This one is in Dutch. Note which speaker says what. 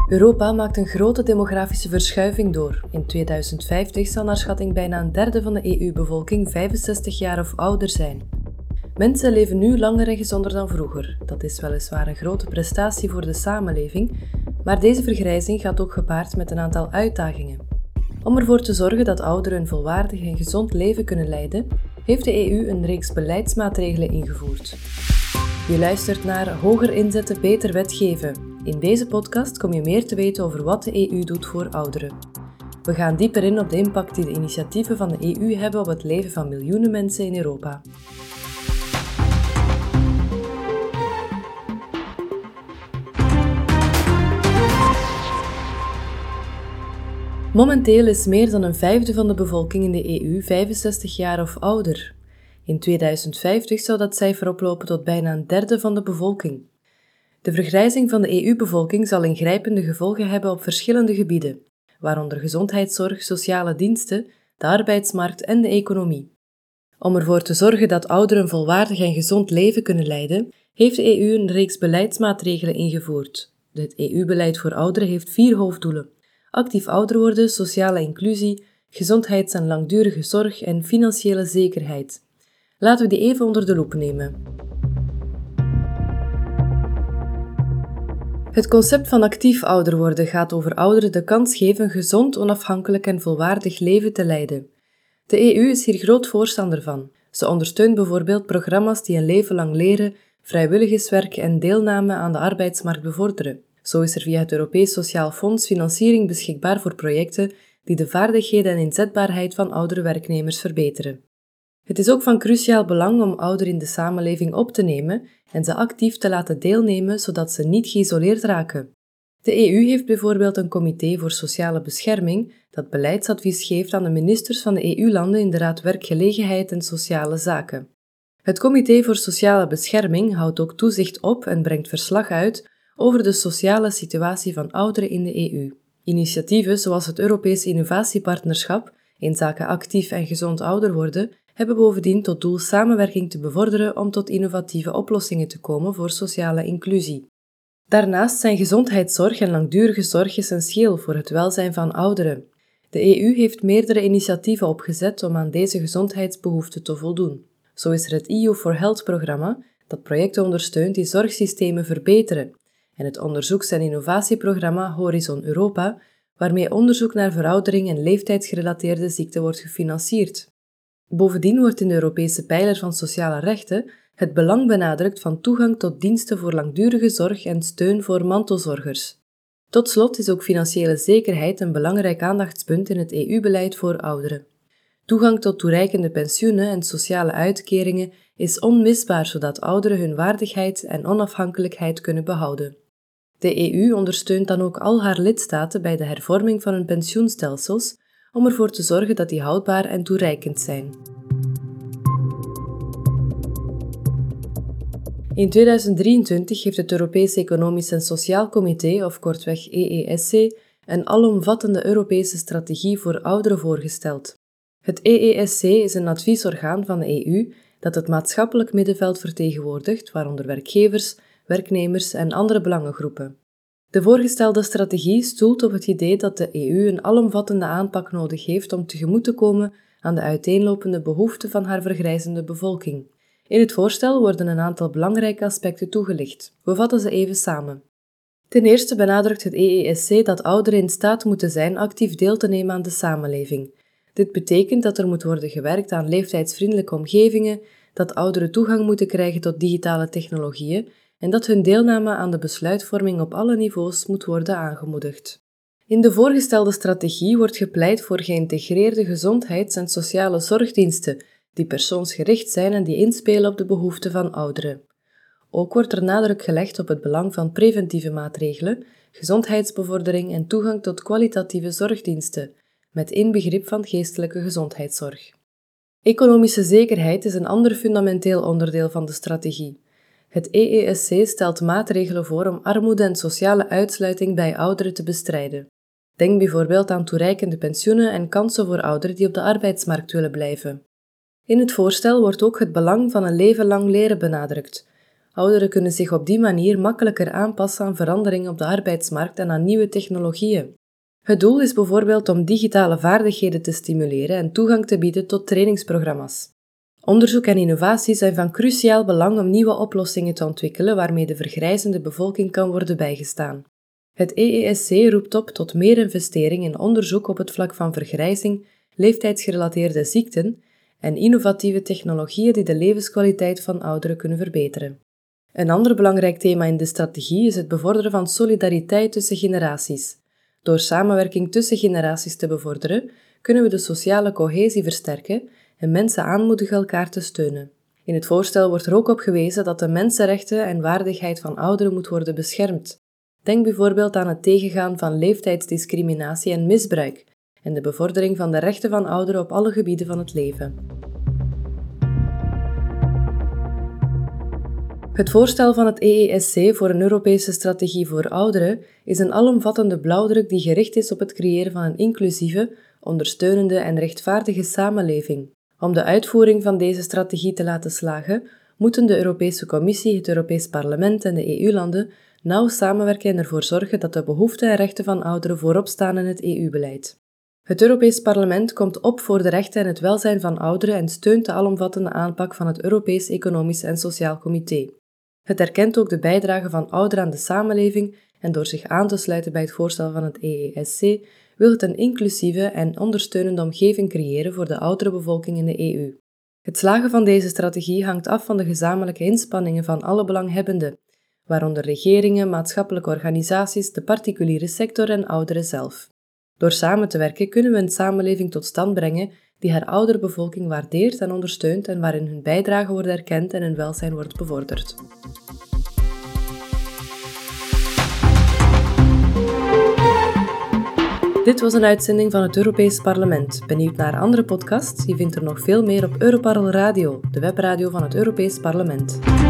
Speaker 1: Europa maakt een grote demografische verschuiving door. In 2050 zal naar schatting bijna een derde van de EU-bevolking 65 jaar of ouder zijn. Mensen leven nu langer en gezonder dan vroeger. Dat is weliswaar een grote prestatie voor de samenleving, maar deze vergrijzing gaat ook gepaard met een aantal uitdagingen. Om ervoor te zorgen dat ouderen een volwaardig en gezond leven kunnen leiden, heeft de EU een reeks beleidsmaatregelen ingevoerd. Je luistert naar Hoger inzetten, beter wetgeven. In deze podcast kom je meer te weten over wat de EU doet voor ouderen. We gaan dieper in op de impact die de initiatieven van de EU hebben op het leven van miljoenen mensen in Europa. Momenteel is meer dan een vijfde van de bevolking in de EU 65 jaar of ouder. In 2050 zou dat cijfer oplopen tot bijna een derde van de bevolking. De vergrijzing van de EU-bevolking zal ingrijpende gevolgen hebben op verschillende gebieden, waaronder gezondheidszorg, sociale diensten, de arbeidsmarkt en de economie. Om ervoor te zorgen dat ouderen een volwaardig en gezond leven kunnen leiden, heeft de EU een reeks beleidsmaatregelen ingevoerd. Het EU-beleid voor ouderen heeft 4 hoofddoelen: actief ouder worden, sociale inclusie, gezondheids- en langdurige zorg en financiële zekerheid. Laten we die even onder de loep nemen. Het concept van actief ouder worden gaat over ouderen de kans geven een gezond, onafhankelijk en volwaardig leven te leiden. De EU is hier groot voorstander van. Ze ondersteunt bijvoorbeeld programma's die een leven lang leren, vrijwilligerswerk en deelname aan de arbeidsmarkt bevorderen. Zo is er via het Europees Sociaal Fonds financiering beschikbaar voor projecten die de vaardigheden en inzetbaarheid van oudere werknemers verbeteren. Het is ook van cruciaal belang om ouderen in de samenleving op te nemen en ze actief te laten deelnemen, zodat ze niet geïsoleerd raken. De EU heeft bijvoorbeeld een comité voor sociale bescherming dat beleidsadvies geeft aan de ministers van de EU-landen in de Raad Werkgelegenheid en Sociale Zaken. Het comité voor sociale bescherming houdt ook toezicht op en brengt verslag uit over de sociale situatie van ouderen in de EU. Initiatieven zoals het Europees Innovatiepartnerschap inzake actief en gezond ouder worden hebben bovendien tot doel samenwerking te bevorderen om tot innovatieve oplossingen te komen voor sociale inclusie. Daarnaast zijn gezondheidszorg en langdurige zorg essentieel voor het welzijn van ouderen. De EU heeft meerdere initiatieven opgezet om aan deze gezondheidsbehoeften te voldoen. Zo is er het EU for Health-programma, dat projecten ondersteunt die zorgsystemen verbeteren, en het onderzoeks- en innovatieprogramma Horizon Europa, waarmee onderzoek naar veroudering en leeftijdsgerelateerde ziekten wordt gefinancierd. Bovendien wordt in de Europese pijler van sociale rechten het belang benadrukt van toegang tot diensten voor langdurige zorg en steun voor mantelzorgers. Tot slot is ook financiële zekerheid een belangrijk aandachtspunt in het EU-beleid voor ouderen. Toegang tot toereikende pensioenen en sociale uitkeringen is onmisbaar zodat ouderen hun waardigheid en onafhankelijkheid kunnen behouden. De EU ondersteunt dan ook al haar lidstaten bij de hervorming van hun pensioenstelsels om ervoor te zorgen dat die houdbaar en toereikend zijn. In 2023 heeft het Europees Economisch en Sociaal Comité, of kortweg EESC, een alomvattende Europese strategie voor ouderen voorgesteld. Het EESC is een adviesorgaan van de EU dat het maatschappelijk middenveld vertegenwoordigt, waaronder werkgevers, werknemers en andere belangengroepen. De voorgestelde strategie stoelt op het idee dat de EU een alomvattende aanpak nodig heeft om tegemoet te komen aan de uiteenlopende behoeften van haar vergrijzende bevolking. In het voorstel worden een aantal belangrijke aspecten toegelicht. We vatten ze even samen. Ten eerste benadrukt het EESC dat ouderen in staat moeten zijn actief deel te nemen aan de samenleving. Dit betekent dat er moet worden gewerkt aan leeftijdsvriendelijke omgevingen, dat ouderen toegang moeten krijgen tot digitale technologieën en dat hun deelname aan de besluitvorming op alle niveaus moet worden aangemoedigd. In de voorgestelde strategie wordt gepleit voor geïntegreerde gezondheids- en sociale zorgdiensten die persoonsgericht zijn en die inspelen op de behoeften van ouderen. Ook wordt er nadruk gelegd op het belang van preventieve maatregelen, gezondheidsbevordering en toegang tot kwalitatieve zorgdiensten, met inbegrip van geestelijke gezondheidszorg. Economische zekerheid is een ander fundamenteel onderdeel van de strategie. Het EESC stelt maatregelen voor om armoede en sociale uitsluiting bij ouderen te bestrijden. Denk bijvoorbeeld aan toereikende pensioenen en kansen voor ouderen die op de arbeidsmarkt willen blijven. In het voorstel wordt ook het belang van een leven lang leren benadrukt. Ouderen kunnen zich op die manier makkelijker aanpassen aan veranderingen op de arbeidsmarkt en aan nieuwe technologieën. Het doel is bijvoorbeeld om digitale vaardigheden te stimuleren en toegang te bieden tot trainingsprogramma's. Onderzoek en innovatie zijn van cruciaal belang om nieuwe oplossingen te ontwikkelen waarmee de vergrijzende bevolking kan worden bijgestaan. Het EESC roept op tot meer investering in onderzoek op het vlak van vergrijzing, leeftijdsgerelateerde ziekten en innovatieve technologieën die de levenskwaliteit van ouderen kunnen verbeteren. Een ander belangrijk thema in de strategie is het bevorderen van solidariteit tussen generaties. Door samenwerking tussen generaties te bevorderen, kunnen we de sociale cohesie versterken en mensen aanmoedigen elkaar te steunen. In het voorstel wordt er ook op gewezen dat de mensenrechten en waardigheid van ouderen moet worden beschermd. Denk bijvoorbeeld aan het tegengaan van leeftijdsdiscriminatie en misbruik en de bevordering van de rechten van ouderen op alle gebieden van het leven. Het voorstel van het EESC voor een Europese strategie voor ouderen is een alomvattende blauwdruk die gericht is op het creëren van een inclusieve, ondersteunende en rechtvaardige samenleving. Om de uitvoering van deze strategie te laten slagen, moeten de Europese Commissie, het Europees Parlement en de EU-landen nauw samenwerken en ervoor zorgen dat de behoeften en rechten van ouderen voorop staan in het EU-beleid. Het Europees Parlement komt op voor de rechten en het welzijn van ouderen en steunt de alomvattende aanpak van het Europees Economisch en Sociaal Comité. Het erkent ook de bijdrage van ouderen aan de samenleving en door zich aan te sluiten bij het voorstel van het EESC wil het een inclusieve en ondersteunende omgeving creëren voor de oudere bevolking in de EU. Het slagen van deze strategie hangt af van de gezamenlijke inspanningen van alle belanghebbenden, waaronder regeringen, maatschappelijke organisaties, de particuliere sector en ouderen zelf. Door samen te werken kunnen we een samenleving tot stand brengen die haar oudere bevolking waardeert en ondersteunt en waarin hun bijdrage wordt erkend en hun welzijn wordt bevorderd. Dit was een uitzending van het Europees Parlement. Benieuwd naar andere podcasts? Je vindt er nog veel meer op Europarl Radio, de webradio van het Europees Parlement.